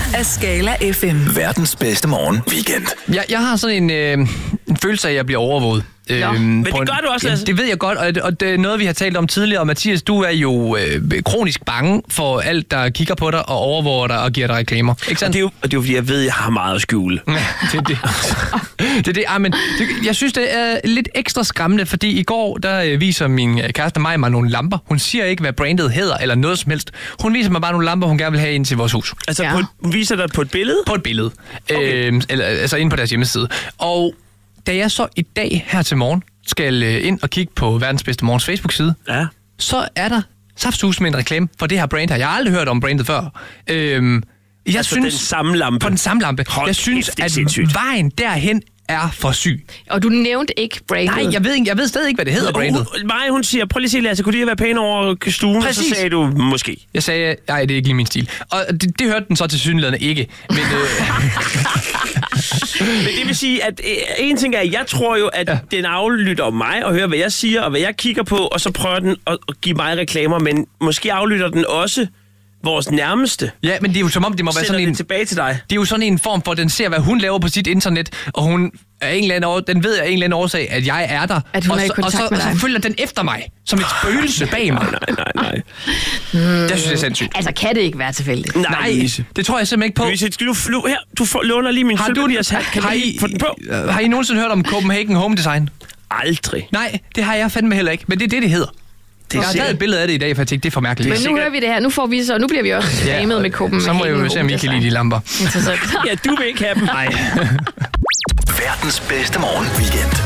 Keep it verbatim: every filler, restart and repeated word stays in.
af Skala F M. Verdens bedste morgen weekend. Jeg, jeg har sådan en, øh, en følelse af, at jeg bliver overvåget. Øhm, Men det gør du også, Lasse. Det ved jeg godt, og, og det er noget, vi har talt om tidligere. Og Mathias, du er jo øh, kronisk bange for alt, der kigger på dig og overvåger dig og giver dig reklamer. Ikke sandt? Og det er jo, og det er jo fordi, jeg ved, at jeg har meget at skjule. Ja, det er det. det, er det. Ah, men det, jeg synes, det er lidt ekstra skræmmende, fordi i går, der øh, viser min kæreste mig mig nogle lamper. Hun siger ikke, hvad brandet hedder eller noget som helst. Hun viser mig bare nogle lamper, hun gerne vil have ind til vores hus. Altså, Ja. på, hun viser dig på et billede? På et billede. Okay. Øh, eller, altså inde på deres hjemmeside. Og da jeg så i dag her til morgen skal øh, ind og kigge på Verdens Bedste Morgens Facebook-side, Ja. så er der saftsus med en reklame for det her brand her. Jeg har aldrig hørt om brandet før. Øhm, jeg Altså synes, den samme lampe? På den samme lampe. Hold jeg synes, kæft, det er at sindssygt. vejen derhen er for syg. Og du nævnte ikke brandet. Nej, jeg ved, ikke, jeg ved stadig ikke, hvad det hedder, brandet. Hun, Maja, hun siger, prøv lige at se, Lasse, kunne de have været pæne over stuen? Præcis. Og så sagde du, måske. Jeg sagde, nej, det er ikke lige min stil. Og det, det hørte den så til synligheden ikke. Men, øh, Men det vil sige, at øh, en ting er, at jeg tror jo, at ja. den aflytter mig og hører, hvad jeg siger og hvad jeg kigger på, og så prøver den at, at give mig reklamer, men måske aflytter den også vores nærmeste. ja, men det er jo som om, det må være Sender sådan den en... tilbage til dig. Det er jo sådan en form for, at den ser, hvad hun laver på sit internet, og hun er en eller anden, år, den ved af en eller anden årsag, at jeg er der. At hun og er i så, kontakt og så, med og så dig. følger den efter mig, som et spøgelse bag mig. Nej, nej, nej. Det synes jeg er sindssygt. Altså, kan det ikke være tilfældigt? Nej, Nej, Louise. det tror jeg simpelthen ikke på. Louise, skal du flyve her? Du får, låner lige min Har, du, sølvpapirshat. Kan du har, lige I, få den på? har I nogensinde hørt om Copenhagen Home Design? Aldrig. Nej, det har jeg fandme heller ikke, men det er det, det hedder. Det er Jeg har taget et billede af det i dag, for jeg tænkte, det er for mærkeligt. Men nu sikkert- hører vi det her. Nu får vi så, nu bliver vi også spamet med Copenhagen. Så må jeg jo se, om I kan lide de lamper. Interessant. Ja, du vil ikke have dem. Nej. Verdens bedste morgen weekend.